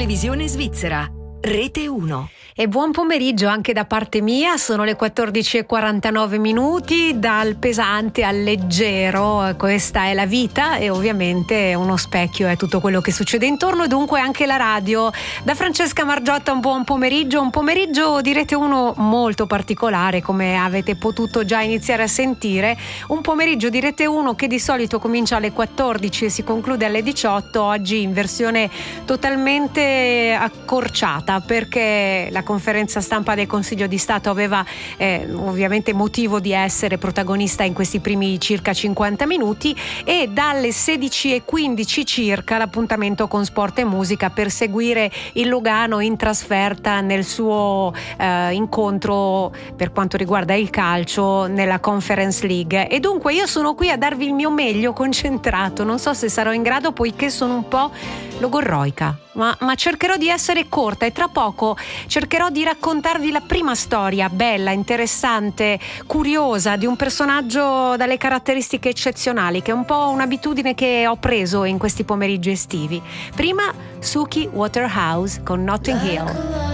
televisione svizzera. Rete 1. E buon pomeriggio anche da parte mia, sono le 14:49, dal pesante al leggero, questa è la vita e ovviamente uno specchio è tutto quello che succede intorno e dunque anche la radio. Da Francesca Margiotta un buon pomeriggio di Rete 1 molto particolare, come avete potuto già iniziare a sentire, un pomeriggio di Rete 1 che di solito comincia alle 14 e si conclude alle 18, oggi in versione totalmente accorciata perché la conferenza stampa del Consiglio di Stato aveva ovviamente motivo di essere protagonista in questi primi circa 50 minuti e dalle 16:15 circa l'appuntamento con Sport e Musica per seguire il Lugano in trasferta nel suo incontro per quanto riguarda il calcio nella Conference League. E dunque io sono qui a darvi il mio meglio concentrato, non so se sarò in grado poiché sono un po' logorroica, ma cercherò di essere corta e tra poco cercherò di raccontarvi la prima storia bella, interessante, curiosa di un personaggio dalle caratteristiche eccezionali, che è un po' un'abitudine che ho preso in questi pomeriggi estivi. Prima Suki Waterhouse con Notting Hill.